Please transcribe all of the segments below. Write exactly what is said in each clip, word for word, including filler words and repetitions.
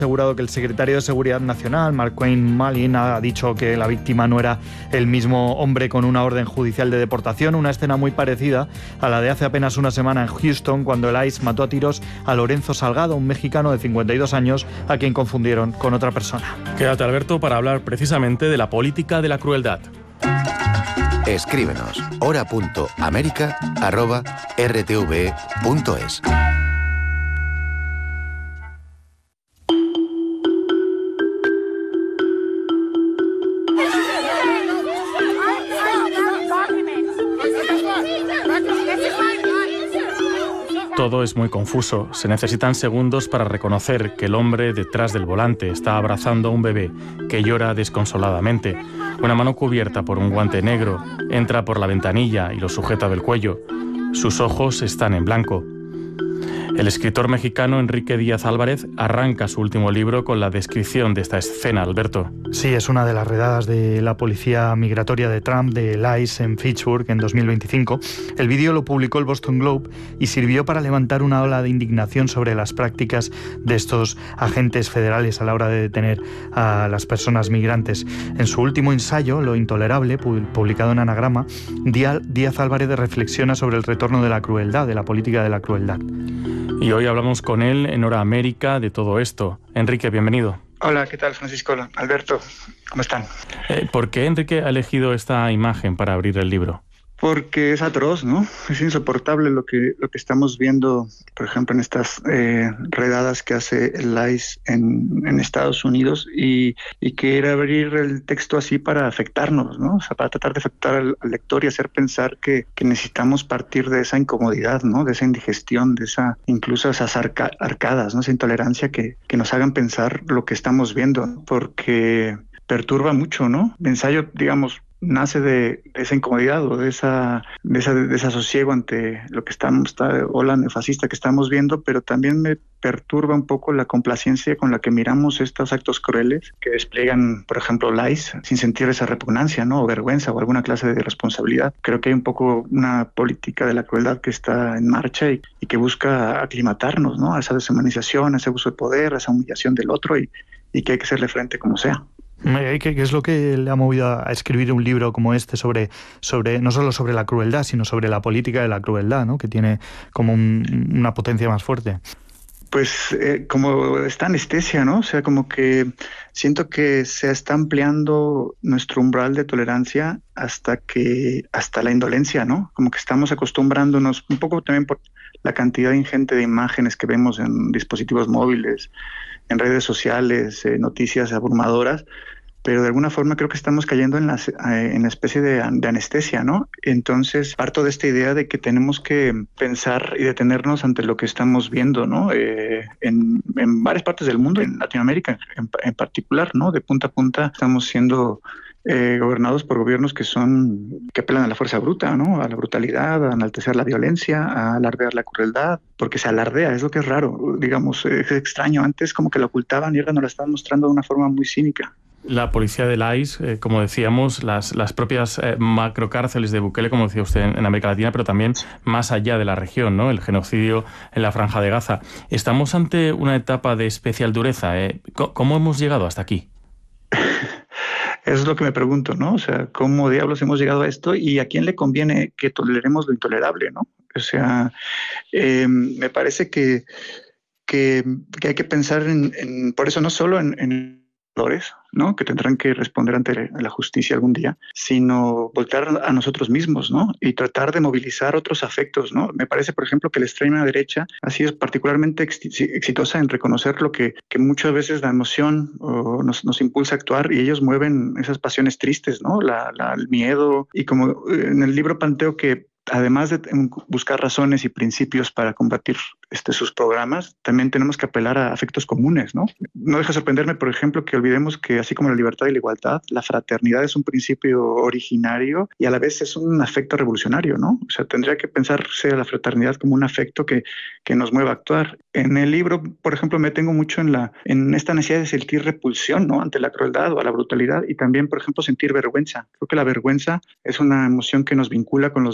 asegurado que el secretario de Seguridad Nacional, Markwayne Mullin, ha dicho que la víctima no era el mismo hombre con una orden judicial de deportación, una escena muy parecida a la de hace apenas una semana en Houston, cuando el I C E mató a tiros a Lorenzo Salgado, un mexicano de cincuenta y dos años, a quien confundieron con otra persona. Quédate, Alberto, para hablar precisamente de la política de la crueldad. Escríbenos hora punto américa arroba r t v e punto es. Todo es muy confuso. Se necesitan segundos para reconocer que el hombre detrás del volante está abrazando a un bebé que llora desconsoladamente. Una mano cubierta por un guante negro entra por la ventanilla y lo sujeta del cuello. Sus ojos están en blanco. El escritor mexicano Enrique Díaz Álvarez arranca su último libro con la descripción de esta escena, Alberto. Sí, es una de las redadas de la policía migratoria de Trump, del I C E en Fitchburg en dos mil veinticinco. El vídeo lo publicó el Boston Globe y sirvió para levantar una ola de indignación sobre las prácticas de estos agentes federales a la hora de detener a las personas migrantes. En su último ensayo, Lo intolerable, publicado en Anagrama, Díaz Álvarez reflexiona sobre el retorno de la crueldad, de la política de la crueldad. Y hoy hablamos con él en Hora América de todo esto. Enrique, bienvenido. Hola, ¿qué tal, Francisco? Alberto, ¿cómo están? Eh, ¿Por qué Enrique ha elegido esta imagen para abrir el libro? Porque es atroz, ¿no? Es insoportable lo que lo que estamos viendo, por ejemplo, en estas eh, redadas que hace el I C E en, en Estados Unidos y, y quiere abrir el texto así para afectarnos, ¿no? O sea, para tratar de afectar al, al lector y hacer pensar que, que necesitamos partir de esa incomodidad, ¿no? De esa indigestión, de esa, incluso esas arca, arcadas, ¿no? Esa intolerancia que, que nos hagan pensar lo que estamos viendo, porque perturba mucho, ¿no? El ensayo, digamos, nace de esa incomodidad o de esa de esa de desasosiego ante lo que estamos, esta ola neofascista que estamos viendo, pero también me perturba un poco la complacencia con la que miramos estos actos crueles que despliegan, por ejemplo, el I C E, sin sentir esa repugnancia, ¿no? O vergüenza o alguna clase de responsabilidad. Creo que hay un poco una política de la crueldad que está en marcha y, y que busca aclimatarnos, ¿no? A esa deshumanización, a ese uso de poder, a esa humillación del otro y, y que hay que hacerle frente como sea. ¿Qué es lo que le ha movido a escribir un libro como este sobre, sobre no solo sobre la crueldad, sino sobre la política de la crueldad, ¿no? Que tiene como un, una potencia más fuerte? Pues eh, como esta anestesia, ¿no? O sea, como que siento que se está ampliando nuestro umbral de tolerancia hasta que hasta la indolencia, ¿no? Como que estamos acostumbrándonos un poco también por la cantidad ingente de imágenes que vemos en dispositivos móviles, en redes sociales, eh, noticias abrumadoras, pero de alguna forma creo que estamos cayendo en la, eh, en la especie de, de anestesia, ¿no? Entonces parto de esta idea de que tenemos que pensar y detenernos ante lo que estamos viendo, ¿no? Eh, en, en varias partes del mundo, en Latinoamérica en, en particular, ¿no? De punta a punta estamos siendo eh, gobernados por gobiernos que son que apelan a la fuerza bruta, ¿no? A la brutalidad, a enaltecer la violencia, a alardear la crueldad, porque se alardea, es lo que es raro, digamos, es extraño. Antes como que la ocultaban y ahora nos la están mostrando de una forma muy cínica. La policía del I C E, eh, como decíamos, las, las propias eh, macrocárceles de Bukele, como decía usted, en, en América Latina, pero también más allá de la región, ¿no? El genocidio en la Franja de Gaza. Estamos ante una etapa de especial dureza. ¿eh? ¿Cómo hemos llegado hasta aquí? Es lo que me pregunto, ¿no? O sea, ¿cómo diablos hemos llegado a esto? ¿Y a quién le conviene que toleremos lo intolerable, no? O sea, eh, me parece que, que, que hay que pensar en, en, por eso no solo en... en ¿no? Que tendrán que responder ante la justicia algún día, sino voltear a nosotros mismos, ¿no? Y tratar de movilizar otros afectos, ¿no? Me parece, por ejemplo, que la extrema derecha ha sido particularmente exitosa en reconocer lo que, que muchas veces la emoción o nos, nos impulsa a actuar y ellos mueven esas pasiones tristes, ¿no? La, la, el miedo, y como en el libro planteo que además de buscar razones y principios para combatir este, sus programas, también tenemos que apelar a afectos comunes, ¿no? No deja sorprenderme, por ejemplo, que olvidemos que así como la libertad y la igualdad, la fraternidad es un principio originario y a la vez es un afecto revolucionario, ¿no? O sea, tendría que pensarse a la fraternidad como un afecto que, que nos mueva a actuar. En el libro, por ejemplo, me tengo mucho en, la, en esta necesidad de sentir repulsión, ¿no? Ante la crueldad o a la brutalidad y también, por ejemplo, sentir vergüenza. Creo que la vergüenza es una emoción que nos vincula con los demás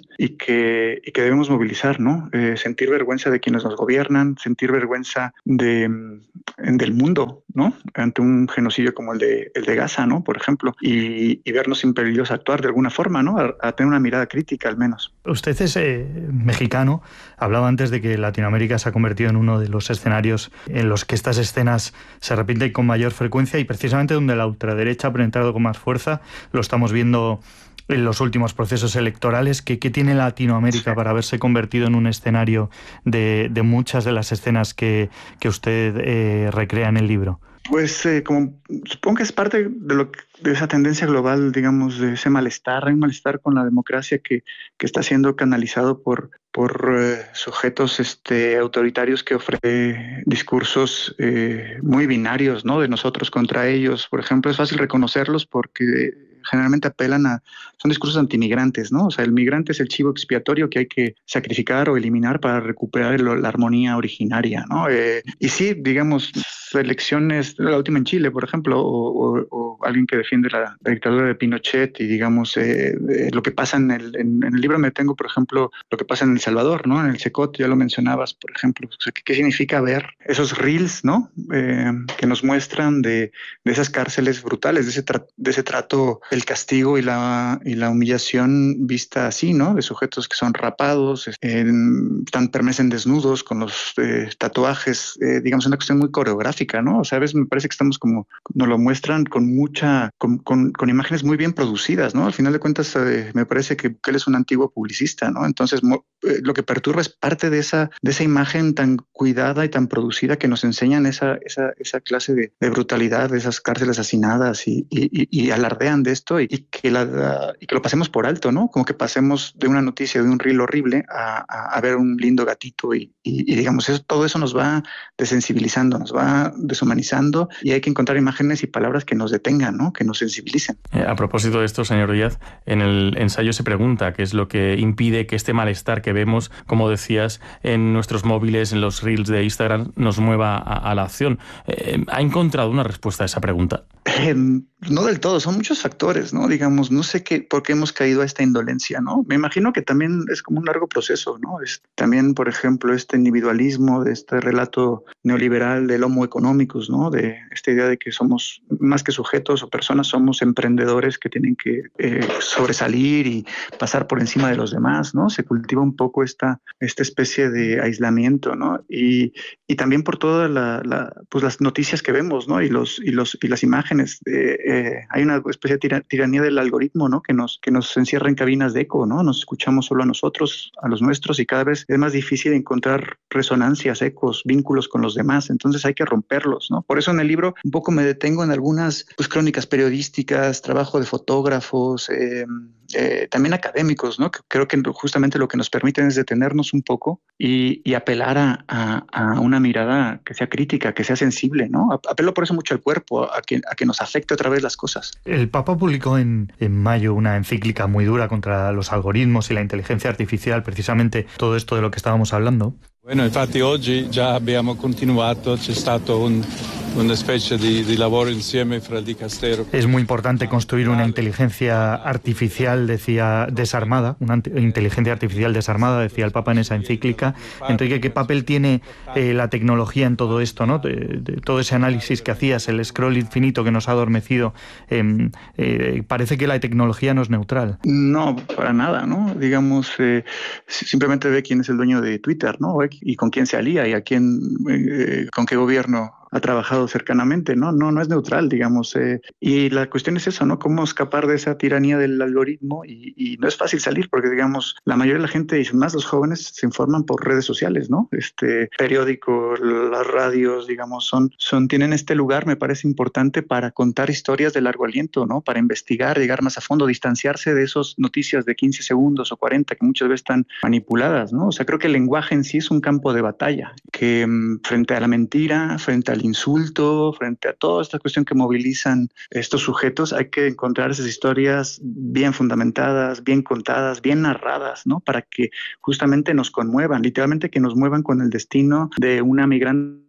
y que, y que debemos movilizar, ¿no? Eh, sentir vergüenza de quienes nos gobiernan, sentir vergüenza de, del mundo, ¿no? Ante un genocidio como el de, el de Gaza, ¿no? Por ejemplo, y, y vernos impedidos a actuar de alguna forma, ¿no? A, a tener una mirada crítica al menos. Usted es eh, mexicano, hablaba antes de que Latinoamérica se ha convertido en uno de los escenarios en los que estas escenas se repiten con mayor frecuencia y precisamente donde la ultraderecha ha penetrado con más fuerza. Lo estamos viendo en los últimos procesos electorales. ¿Qué, qué tiene Latinoamérica para haberse convertido en un escenario de, de muchas de las escenas que, que usted eh, recrea en el libro? Pues eh, como supongo que es parte de lo que, de esa tendencia global, digamos, de ese malestar, hay un malestar con la democracia que, que está siendo canalizado por, por eh, sujetos este, autoritarios que ofrecen discursos eh, muy binarios, ¿no? De nosotros contra ellos. Por ejemplo, es fácil reconocerlos porque generalmente apelan a, son discursos antimigrantes, ¿no? O sea, el migrante es el chivo expiatorio que hay que sacrificar o eliminar para recuperar el, la armonía originaria, ¿no? Eh, y sí, digamos, elecciones, la última en Chile, por ejemplo, o, o, o alguien que defiende la, la dictadura de Pinochet y, digamos, eh, eh, lo que pasa en el, en, en el libro me tengo, por ejemplo, lo que pasa en El Salvador, ¿no? En el Secot, ya lo mencionabas, por ejemplo. O sea, ¿qué, qué significa ver esos reels, ¿no? Eh, que nos muestran de, de esas cárceles brutales, de ese, tra de ese trato, el castigo y la, y la humillación vista así, ¿no? De sujetos que son rapados, eh, están, permanecen desnudos con los eh, tatuajes, eh, digamos, una cuestión muy coreográfica, ¿no? O sea, a veces me parece que estamos como, nos lo muestran con mucha, con, con, con imágenes muy bien producidas, ¿no? Al final de cuentas, eh, me parece que él es un antiguo publicista, ¿no? Entonces, eh, lo que perturba es parte de esa, de esa imagen tan cuidada y tan producida que nos enseñan esa, esa, esa clase de, de brutalidad, de esas cárceles hacinadas y, y, y alardean de esto. Y que, la, y que lo pasemos por alto, ¿no? Como que pasemos de una noticia, de un reel horrible a, a, a ver un lindo gatito y, y, y digamos, eso, todo eso nos va desensibilizando, nos va deshumanizando y hay que encontrar imágenes y palabras que nos detengan, ¿no? Que nos sensibilicen. Eh, a propósito de esto, señor Díaz, en el ensayo se pregunta qué es lo que impide que este malestar que vemos, como decías, en nuestros móviles, en los reels de Instagram, nos mueva a, a la acción. Eh, ¿Ha encontrado una respuesta a esa pregunta? Eh, no del todo, son muchos factores, ¿no? Digamos, no sé qué, por qué hemos caído a esta indolencia, ¿no? Me imagino que también es como un largo proceso, ¿no? Es también, por ejemplo, este individualismo, de este relato neoliberal del homo economicus, ¿no? De esta idea de que somos más que sujetos o personas, somos emprendedores que tienen que eh, sobresalir y pasar por encima de los demás, ¿no? Se cultiva un poco esta, esta especie de aislamiento, ¿no? Y, y también por todas la, la, pues las noticias que vemos, ¿no? Y, los, y, los, y las imágenes. Eh, eh, hay una especie de tira, tiranía del algoritmo, ¿no? Que nos, que nos encierra en cabinas de eco, ¿no? Nos escuchamos solo a nosotros, a los nuestros, y cada vez es más difícil encontrar resonancias, ecos, vínculos con los demás. Entonces hay que romperlos, ¿no? Por eso en el libro un poco me detengo en algunas pues, crónicas periodísticas, trabajo de fotógrafos, eh, eh, también académicos, ¿no? Que creo que justamente lo que nos permiten es detenernos un poco y, y apelar a, a, a una mirada que sea crítica, que sea sensible, ¿no? Apelo por eso mucho al cuerpo, a que, a que nos afecte otra vez las cosas. El Papa publicó en, en mayo una encíclica muy dura contra los algoritmos y la inteligencia artificial, precisamente todo esto de lo que estábamos hablando. Bueno, infatti oggi già abbiamo continuato, c'è stato un, una specie di, di lavoro insieme fra il dicastero. Es muy importante construir una inteligencia artificial, decía, desarmada, una inteligencia artificial desarmada, decía el Papa en esa encíclica. Enrique, ¿qué papel tiene eh, la tecnología en todo esto, ¿no? De, de todo ese análisis que hacías, el scroll infinito que nos ha adormecido. Eh, eh, parece que la tecnología no es neutral. No, para nada, ¿no? Digamos, eh, simplemente ve quién es el dueño de Twitter, ¿no? Y con quién se alía y a quién, eh, con qué gobierno ha trabajado cercanamente, ¿no? No, no es neutral, digamos. Eh, y la cuestión es eso, ¿no? Cómo escapar de esa tiranía del algoritmo y, y no es fácil salir porque, digamos, la mayoría de la gente, y más los jóvenes, se informan por redes sociales, ¿no? Este periódico, las radios, digamos, son, son, tienen este lugar, me parece importante para contar historias de largo aliento, ¿no? Para investigar, llegar más a fondo, distanciarse de esas noticias de quince segundos o cuarenta que muchas veces están manipuladas, ¿no? O sea, creo que el lenguaje en sí es un campo de batalla que frente a la mentira, frente a al insulto, frente a toda esta cuestión que movilizan estos sujetos, hay que encontrar esas historias bien fundamentadas, bien contadas, bien narradas, ¿no? Para que justamente nos conmuevan, literalmente que nos muevan con el destino de una migrante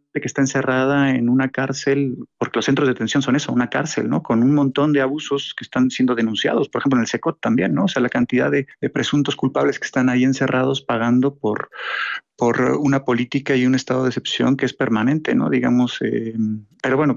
que está encerrada en una cárcel, porque los centros de detención son eso, una cárcel, ¿no? Con un montón de abusos que están siendo denunciados, por ejemplo en el SECOT también, ¿no? O sea, la cantidad de, de presuntos culpables que están ahí encerrados pagando por, por una política y un estado de excepción que es permanente, ¿no? Digamos, eh, pero bueno,